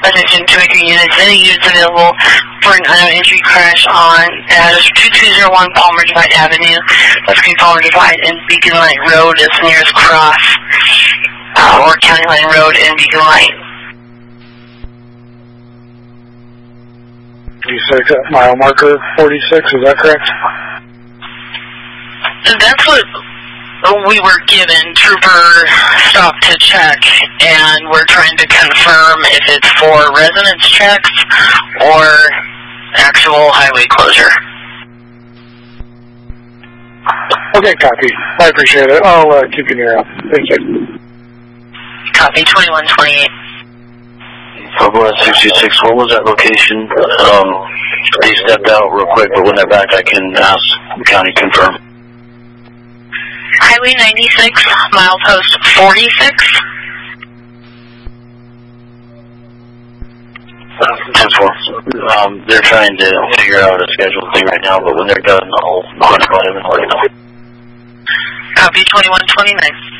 Attention to making units, any units available for an unknown entry crash on address 2201 Palmer Divide Avenue. That's between Palmer Divide and Beacon Light Road as the nearest cross, or County Line Road and Beacon Light. You said mile marker 46, is that correct? That's what we were given. Trooper stopped to check, and we're trying to confirm if it's for residence checks or actual highway closure. Okay, copy. I appreciate it. I'll keep an ear out. Thank you. Copy 2128. West 66, what was that location? They stepped out real quick, but when they're back, I can ask the county to confirm. Highway 96, milepost 46. 10-4. They're trying to figure out a schedule thing right now, but when they're done, I'll let them know. Copy 2129.